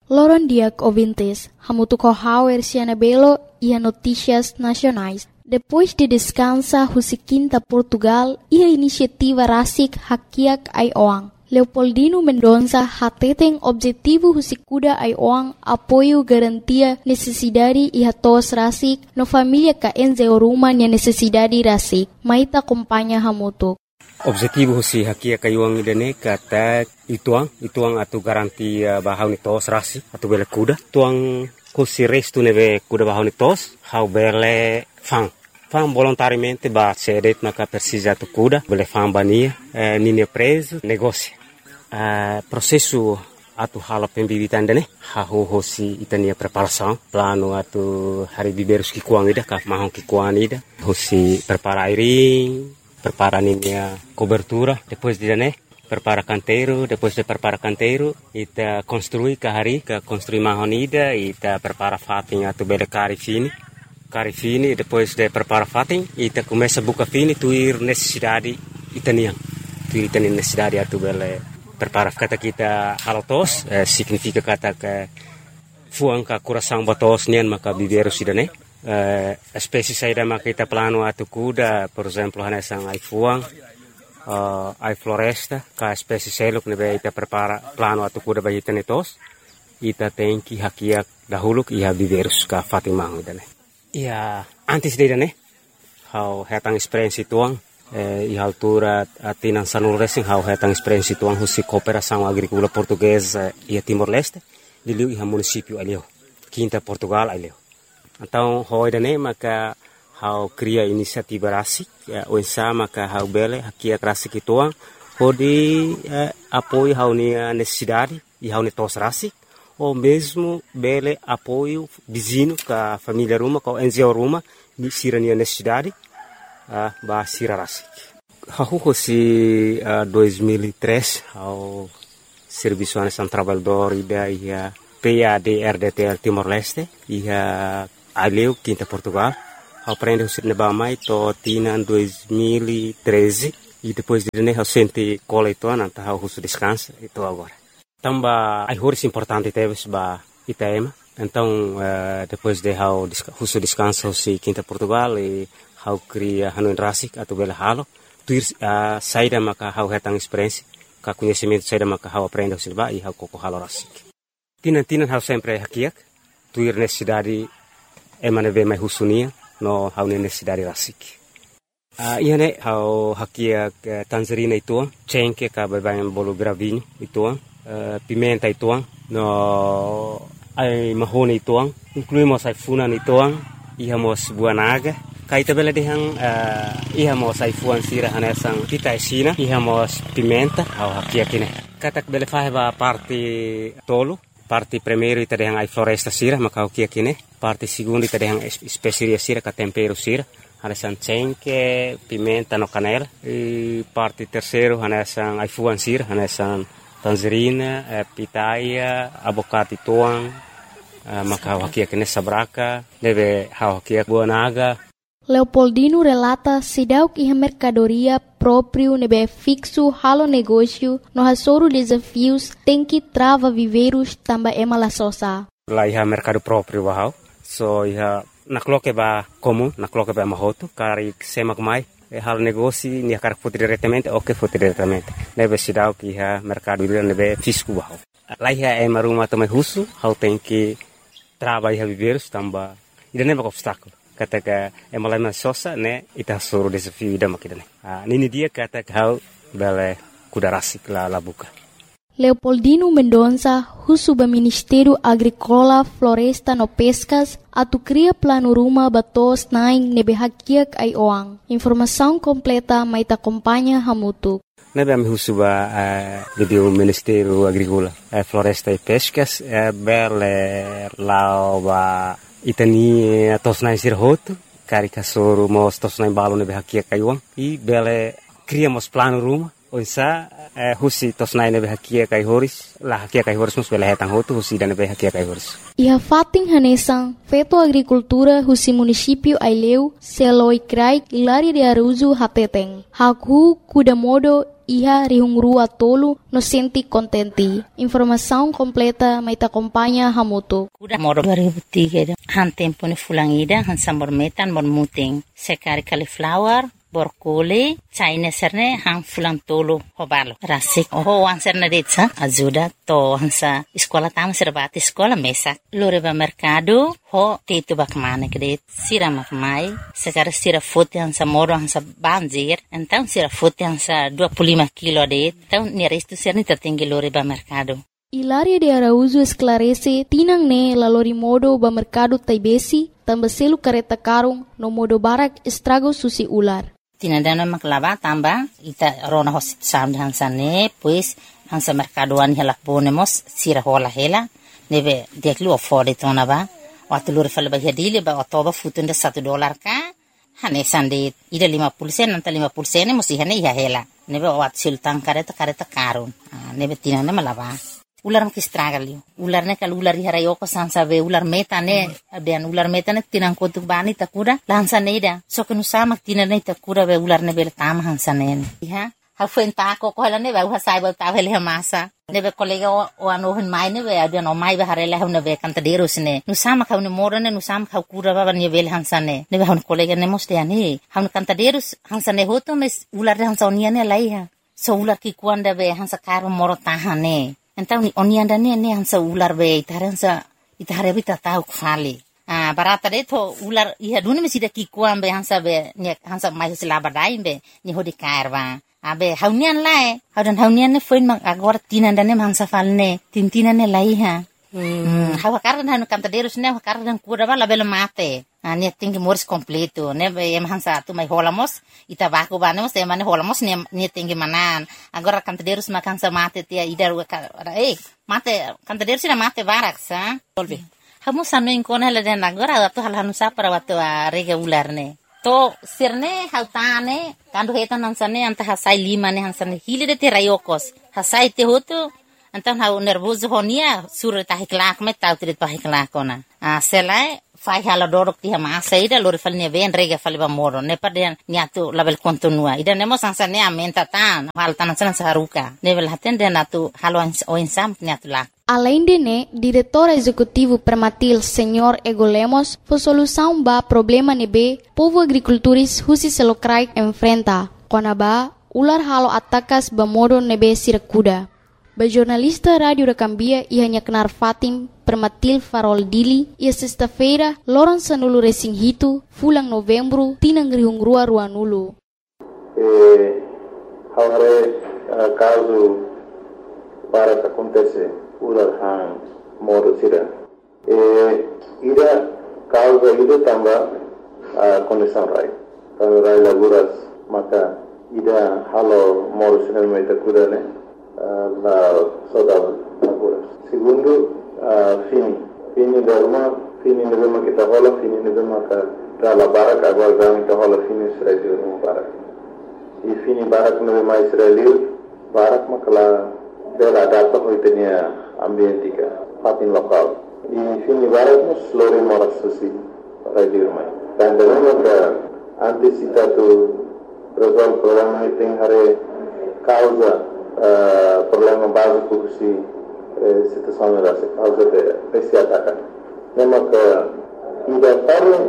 Loron diak ouvintes, hamutu kohauer Belo e a notícias nacionais. Depois de descansa Husiquinta Portugal e a iniciativa Rasik Hakiak Aioang. Leopoldino Mendonça hateten objetivo Husikuda Aioang apoio garantia necessidade e hatos Rasik no família ka Enzeoruma nia necessidade Rasik. Maita acompanha hamutu. Objetivo si hakia kayuang idane kata ituang atu garantia bahau ni tos rasi atu bele kuda tuang kusi restu neve kuda bahau ni tos hau bele fang volontariamente ba cedet maka persija atu kuda bele fang bania nini preso negócio processo atu hala pembibitan dane hau hosi itania preparação plano atu hari biberus ki kuang ida ka mahong ki kuang ida hosi prepara airing prepara a cobertura, depois de prepara canteiro, depois de prepara canteiro, ita construi kahari, construi mahonida, ita prepara fatin atu bele cari fini, depois de prepara fatin, ita começa buka fini tuir necessidade itania necessidade atu bele prepara kata kita halotos, significa kata ke fuang ka coração batos nian maka biberu sidane. Espécie saída makita plano atu kuda, por exemplo, hanesang ai fuang, ai floresta, ka espécie seluk nebe ita prepara plano atu kuda bagi tenetos, ita tenki hakiak dahuluk iha biverus ka fatimang idane. Ia antes de hau hetang experiência tuang, iha altura atinan sanul racing hau hetang experiência tuang husi cooperação agrícola portuguesa e Timor-Leste, diliu iha município alio, Quinta Portugal alio. Então, hoje maka hau cria inisiativa rasik, onsa maka hau bele hakia rasik ituang, hodi apoio hau nia necessidade e hau tos rasik, ou mesmo bele apoio vizinho ka família ruma, ka NGO ruma, ni sira nia necessidade, ba sira rasik. Hau hosi 2003 hau serviço nacional trabalhador ida ia PAD-RDTL Timor-Leste, ia aleu Quinta Portugal, aprende o cinema mais to tina 2013 e depois de né sente cola itu nanta hau husu descansa itu agora. Tamba ai horis importante teves ba Itaema. Então depois de hau husu descansa si Quinta Portugal e hau cria hanuin rasik atau bela halo, tuir saída maka hau hetang experiência, ka conhecimento saída maka hau aprende o cinema e hau koko halo rasik. Tinan hau sempre hakiak, tuir necessidade emane ve mai husunia no hau necessidade rasik. Iane hau hakiak tangerina ituang, cengke ka babayan bolo gravinho ituang, pimenta ituang, no ai mahone ituang, incluímos ai funan ituang, ihamos buah naga, kaita bela dehang ihamos ai fuan sira hanesang pita esina, ihamos pimenta hau hakiak ine. Katak bele faheba parte tolo, parte primeiro ita dehang ai floresta sira maka hakiak ine. Parte segundo ita dehang especiaria sira ka tempero sira, hanesang cengke, pimenta no canela. E parte terceiro hanesang ai fuan sira, hanesang tangerina, pitaia, abocate tuang, maka hakiak ine sabraka, deve hakiak buah naga. Leopoldino relata sidauk iha mercadoria próprio nebe fixo halo negócio no hasoro desafios tem que trava viveiros tamba ema la sosa. Lá iha mercado próprio bahau, so iha nakloke ba comum, nakloke ba mahoto, kari semak mai, halo negócio nia kar foto diretamente, ok foto diretamente. Nebe sidauk iha mercado ira nebe fisco bahau. Lá iha ema rumah tamai husu, hau tem que trava iha viveiros tamba, ida neba obstáculo. Kata ka emalana sosa ne ita soro desafio ida makidane. Nini dia kata hau bele kuda rasik la buka. Leopoldino Mendonça, husuba Ministério Agrícola, Floresta no Pescas, atu cria plano ruma batos naing nebe hakiak ai oang. Informação completa mai ta acompanha hamutu. Nebe am husuba do Ministério Agrícola, Floresta e Pescas, bele lao ba itani tosnai sirhoto, cari kasoro mos tosnai balo nebe hakia kayuang, e bele criamos plano ruma, Oisa husi tosnai nebe hakia kai horis la hakia kai horis mus bela hetang hotu husi dan nebe hakia kai horis. Iha fating hanesang Feto Agricultura husi município Aileu Seloi Krai Ilari de Araújo Hateteng. Haku kudamodo iha rihungrua tolu no senti contenti. Informação completa mai ta acompanha Hamutu. Kudamodo 2003 han tempo ne fulangida han sambor metan mon muting. Sekari cauliflower borkole China serne hang fulang tolo hobalo rasik ho ang serne detsa ajuda to hansa sekolah tama serbati sekolah mesak loreba mercado ho tetu bakmane kede sira makmai sekarang sira fote hansa moro hansa banjir então sira fote hansa 25 kilo de então ni resto serne tertinggi loreba mercado. Hilaria de Araújo esclarece tinang ne lalori modo ba mercado taibesi tambaselu kareta karung no modo barak estrago susi ular. Tinadana maklava tamba ita rona hosit sam hansa ne pues hansa mercadoan hela ponemos sira hola hela neve deklu afford itona ba watulur fal ba hedile ba otoba futunda $1 ka hane sande ida 50 sen anta 50 sen musi hane ya hela neve wat sultan kareta karun neve tinana malava ular makistragali ular ne kal ular harayoko sansa be ular metane abian ular metane tinang kotuk bani takura lansa neida so kenu sama tinane takura be ular ne bel tam hansa ne ha ha fuenta ko hala ne ba sai ba ta vele masa ne be kolega o ano hen mai ne be abian o mai be harela ne be kanta derus ne nu sama ka ne morane nu sama ka kura ba ne bel hansa ne be han kolega ne moste ani han kanta derus hansa ne hoto mes ular hansa oniane laiha so ular ki kuanda be hansa karo moro tahane. Então onianda ne hansa ular be itare bita tau khali barata de to ular iha duni mesida ki kuambe hansa be ne hansa mai sila badai be ni hodi kairwa abe haunian lai haunian ne foin mang agora tinanda ne hansa falne tintina ne lai ha hawa kardan hanu kanta derus ne kardan kura bala bela mate ne tingi mors completo ne em hansa tu mai holamos ita baku banemos e mane holamos ne tingi manan agora kanta derus ma hansa mate tia idar mate kanta derus na mate barak sa tolbi hamu sanu inkona la den agora tu hal hanu sa para watu rega ular ne to sirne hautane kandu hetan hansane anta hasai 5 ne hansane hile de terayokos hasai te hotu antan hau nervoso honia sur tahiklak me tautrit pahiklakona selai fai hala dorok ti masa ida lori falne ven rega faliba moro ne paden niatu label kontinua ida nemo sansane amenta tan hal tanan saruka nevel hatende natu halo o insam niatu la. Além de né, diretor executivo Permatil Senhor Ego Lemos, foi solução ba problema nebe povo agricultores husi selokrai enfrenta. Konaba ular halo atakas ba modo nebe sirakuda. Ba jornalista Rádio da Cambia ia kenar Fatim Permatil Farol Dili ia sexta-feira loron sanulu resing hitu fulang novembro tinang rihungrua ruanulu. Haware caso para que acontece ular han modo sira. Ida causa ida tamba condição rai. Kalau rai laguras maka ida halo modo sira meta kudane la saudade laguras. Segundo fini dema kita hola fini dema ka dala barak agora dama kita hola fini Israel no barak. E fini barak no mais Israel barak makala dela data ko itenia ambientika fatin lokal. E fini barak no slore moras susi radio mai. Dan dema ka antisipado resolve problema item hare causa problema básico si situação era causa de esse ataque. Nema ka ida